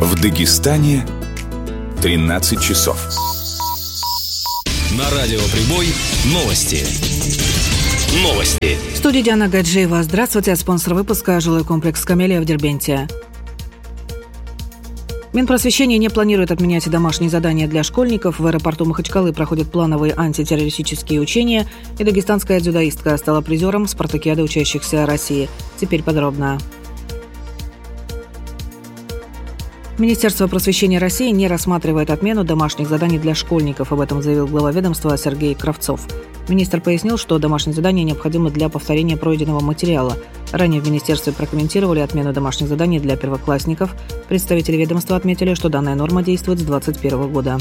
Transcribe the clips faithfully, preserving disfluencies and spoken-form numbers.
В Дагестане тринадцать часов. На радио Прибой новости. Новости. В студии Диана Гаджиева. Здравствуйте. Спонсор выпуска – жилой комплекс «Камелия» в Дербенте. Минпросвещение не планирует отменять домашние задания для школьников. В аэропорту Махачкалы проходят плановые антитеррористические учения, и дагестанская дзюдоистка стала призером спартакиады учащихся России. Теперь подробно. Министерство просвещения России не рассматривает отмену домашних заданий для школьников. Об этом заявил глава ведомства Сергей Кравцов. Министр пояснил, что домашние задания необходимы для повторения пройденного материала. Ранее в министерстве прокомментировали отмену домашних заданий для первоклассников. Представители ведомства отметили, что данная норма действует с две тысячи двадцать первого года.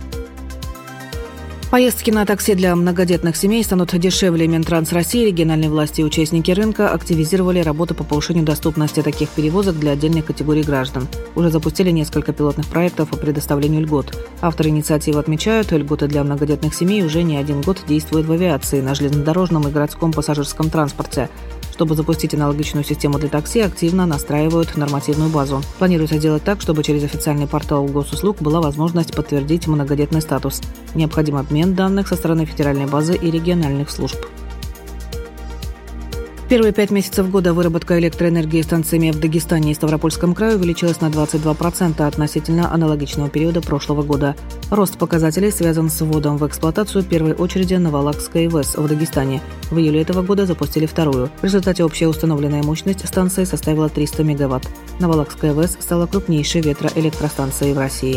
Поездки на такси для многодетных семей станут дешевле. Минтранс России, региональные власти и участники рынка активизировали работу по повышению доступности таких перевозок для отдельных категорий граждан. Уже запустили несколько пилотных проектов по предоставлению льгот. Авторы инициативы отмечают, льготы для многодетных семей уже не один год действуют в авиации, на железнодорожном и городском пассажирском транспорте. Чтобы запустить аналогичную систему для такси, активно настраивают нормативную базу. Планируется сделать так, чтобы через официальный портал госуслуг была возможность подтвердить многодетный статус. Необходим обмен данных со стороны федеральной базы и региональных служб. В первые пять месяцев года выработка электроэнергии станциями в Дагестане и Ставропольском крае увеличилась на двадцать два процента относительно аналогичного периода прошлого года. Рост показателей связан с вводом в эксплуатацию в первой очереди Новолакской ВЭС в Дагестане. В июле этого года запустили вторую. В результате общая установленная мощность станции составила триста мегаватт. Новолакская ВЭС стала крупнейшей ветроэлектростанцией в России.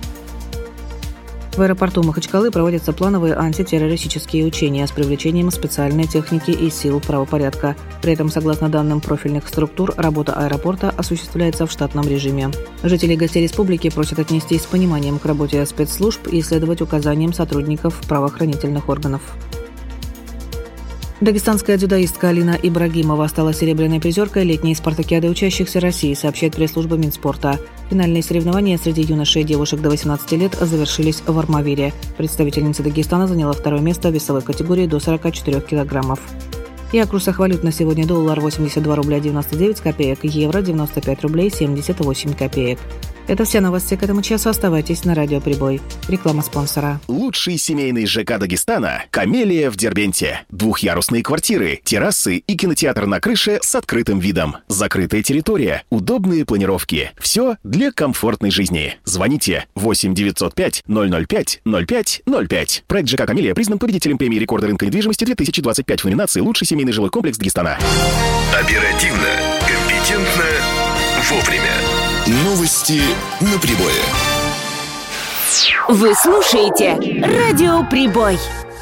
В аэропорту Махачкалы проводятся плановые антитеррористические учения с привлечением специальной техники и сил правопорядка. При этом, согласно данным профильных структур, работа аэропорта осуществляется в штатном режиме. Жители и гостей республики просят отнестись с пониманием к работе спецслужб и следовать указаниям сотрудников правоохранительных органов. Дагестанская дзюдоистка Алина Ибрагимова стала серебряной призеркой летней спартакиады учащихся России, сообщает пресс-служба Минспорта. Финальные соревнования среди юношей и девушек до восемнадцати лет завершились в Армавире. Представительница Дагестана заняла второе место в весовой категории до сорока четырёх килограммов. И о курсах валют на сегодня: доллар восемьдесят два рубля девяносто девять копеек, евро девяносто пять рублей семьдесят восемь копеек. Это все новости к этому часу. Оставайтесь на радио Прибой. Реклама спонсора. Лучший семейный ЖК Дагестана – «Камелия» в Дербенте. Двухъярусные квартиры, террасы и кинотеатр на крыше с открытым видом. Закрытая территория, удобные планировки. Все для комфортной жизни. Звоните восемь девятьсот пять ноль ноль пять ноль пять ноль пять. Проект ЖК «Камелия» признан победителем премии рекорда рынка недвижимости две тысячи двадцать пять в номинации «Лучший семейный жилой комплекс Дагестана». Оперативно, компетентно, вовремя. Новости на Прибое. Вы слушаете радио Прибой.